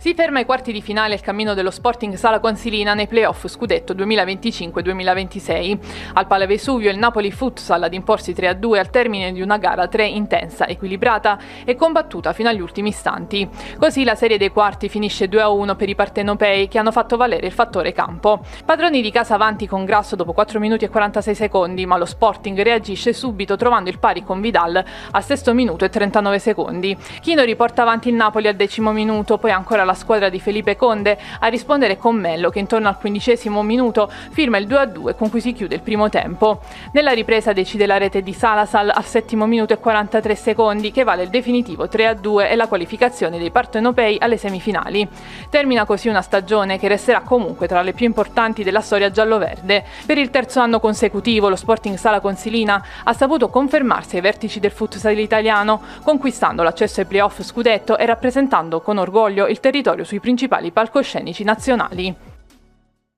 Si ferma ai quarti di finale il cammino dello Sporting Sala Consilina nei playoff scudetto 2025-2026. Al Pala Vesuvio il Napoli Futsal ad imporsi 3-2 al termine di una gara 3 intensa, equilibrata e combattuta fino agli ultimi istanti. Così la serie dei quarti finisce 2-1 per i partenopei che hanno fatto valere il fattore campo. Padroni di casa avanti con Grasso dopo 4 minuti e 46 secondi, ma lo Sporting reagisce subito trovando il pari con Vidal al sesto minuto e 39 secondi. Chino riporta avanti il Napoli al 10° minuto, poi ancora la squadra di Felipe Conde a rispondere con Mello che intorno al 15° minuto firma il 2-2 con cui si chiude il primo tempo. Nella ripresa decide la rete di Salazar al 7° minuto e 43 secondi che vale il definitivo 3-2 e la qualificazione dei partenopei alle semifinali. Termina così una stagione che resterà comunque tra le più importanti della storia gialloverde. Per il terzo anno consecutivo lo Sporting Sala Consilina ha saputo confermarsi ai vertici del futsal italiano, conquistando l'accesso ai playoff scudetto e rappresentando con orgoglio il territorio sui principali palcoscenici nazionali.